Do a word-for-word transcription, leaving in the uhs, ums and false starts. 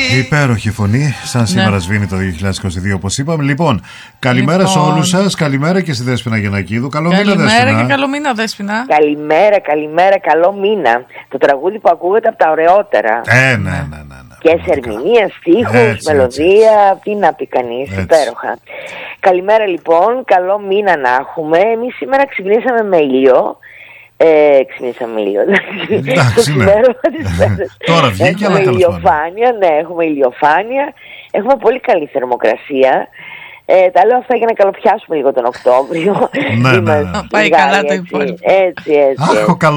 Υπέροχη φωνή, σαν σήμερα ναι. Σβήνει το δύο χιλιάδες είκοσι δύο, όπως είπαμε. Λοιπόν, καλημέρα λοιπόν. σε όλους σας. Καλημέρα και στη Δέσποινα Γεννακίδου. Καλό καλημέρα μήνα, Δέσποινα. Καλημέρα και καλό μήνα, Δέσποινα. Καλημέρα, καλημέρα, καλό μήνα. Το τραγούδι που ακούγεται από τα ωραιότερα. Ε, ναι, ναι, ναι. ναι. Και σε ερμηνεία, στίχους, μελωδία, τι να πει κανείς, υπέροχα. Καλημέρα λοιπόν, καλό μήνα να έχουμε. Εμείς σήμερα ξυπνήσαμε με ήλιο. Ε, ξυπνήσαμε ήλιο. Εντάξει, ναι. Τώρα βγήκε, αλλά έχουμε ηλιοφάνεια, ναι, έχουμε ηλιοφάνεια. Έχουμε πολύ καλή θερμοκρασία. Ε, τα λέω αυτά για να καλοπιάσουμε λίγο τον Οκτώβριο. Ναι, ναι, ναι. Πάει καλά το υπόλοιπο. Έτσι, έτσι. Αχ, ο